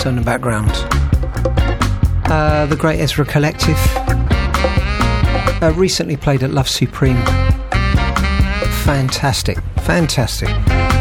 in the background. The Great Ezra Collective. Recently played at Love Supreme. Fantastic, fantastic.